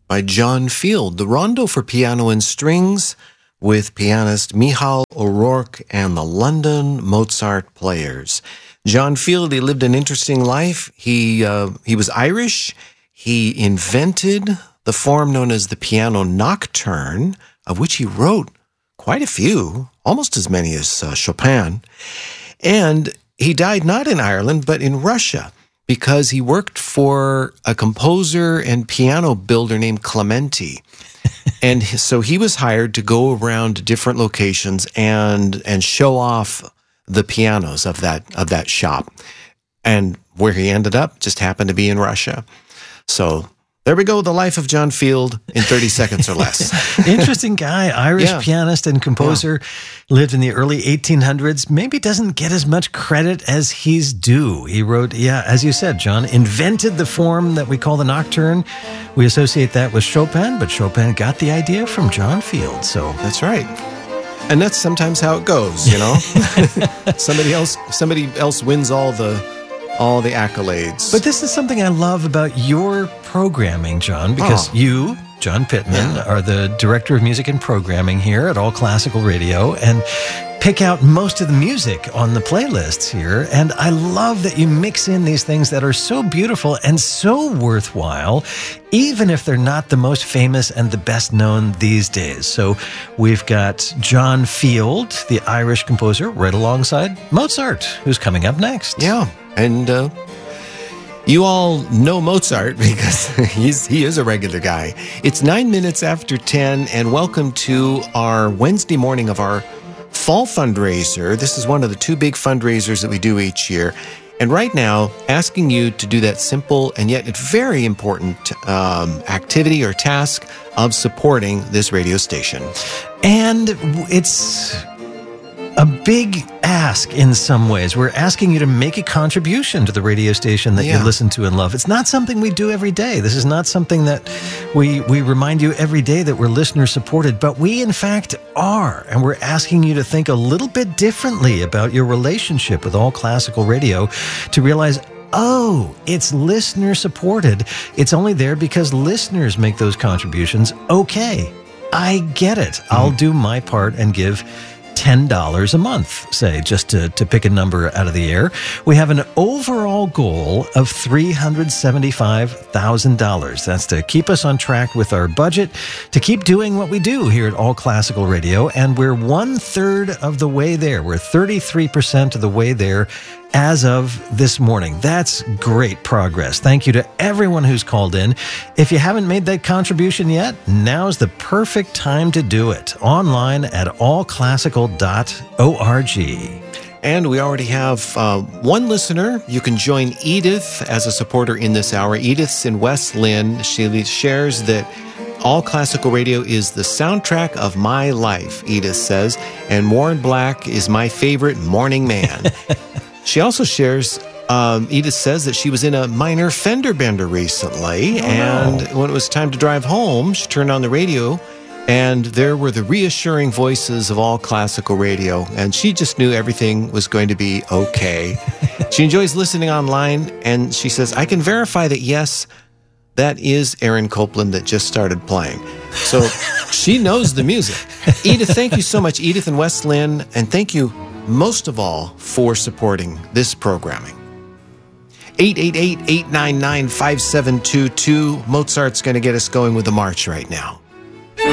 by John Field, the Rondo for Piano and Strings with pianist Michal O'Rourke and the London Mozart Players. John Field, he lived an interesting life. He was Irish. He invented the form known as the piano nocturne, of which he wrote quite a few, almost as many as Chopin. And he died not in Ireland, but in Russia, because he worked for a composer and piano builder named Clementi. And so he was hired to go around to different locations and show off the pianos of that shop. And where he ended up just happened to be in Russia. So there we go, the life of John Field in 30 seconds or less. Interesting guy, Irish pianist and composer, lived in the early 1800s, maybe doesn't get as much credit as he's due. He wrote, as you said, John, invented the form that we call the nocturne. We associate that with Chopin, but Chopin got the idea from John Field. So that's right. And that's sometimes how it goes, you know? Somebody else wins all the accolades. But this is something I love about your programming, John, because you, John Pittman, are the director of music and programming here at All Classical Radio and pick out most of the music on the playlists here. And I love that you mix in these things that are so beautiful and so worthwhile, even if they're not the most famous and the best known these days. So we've got John Field, the Irish composer, right alongside Mozart, who's coming up next. Yeah. And you all know Mozart because he is a regular guy. It's 9 minutes after 10, and welcome to our Wednesday morning of our fall fundraiser. This is one of the two big fundraisers that we do each year. And right now, asking you to do that simple and yet very important activity or task of supporting this radio station. And it's a big ask in some ways. We're asking you to make a contribution to the radio station that you listen to and love. It's not something we do every day. This is not something that we remind you every day that we're listener supported, but we in fact are. And we're asking you to think a little bit differently about your relationship with All Classical Radio to realize, it's listener supported. It's only there because listeners make those contributions. Okay, I get it. I'll do my part and give $10 a month, say, just to pick a number out of the air. We have an overall goal of $375,000. That's to keep us on track with our budget, to keep doing what we do here at All Classical Radio, and we're 1/3 of the way there. We're 33% of the way there as of this morning. That's great progress. Thank you to everyone who's called in. If you haven't made that contribution yet, now's the perfect time to do it. Online at allclassical.org. And we already have one listener. You can join Edith as a supporter in this hour. Edith's in West Lynn. She shares that All Classical Radio is the soundtrack of my life, Edith says, and Warren Black is my favorite morning man. She also shares, Edith says that she was in a minor fender bender recently, and when it was time to drive home, she turned on the radio, and there were the reassuring voices of All Classical Radio, and she just knew everything was going to be okay. She enjoys listening online, and she says, I can verify that, yes, that is Aaron Copland that just started playing. So she knows the music. Edith, thank you so much, Edith in West Lynn, and thank you most of all for supporting this programming. 888-899-5722. Mozart's going to get us going with the march right now.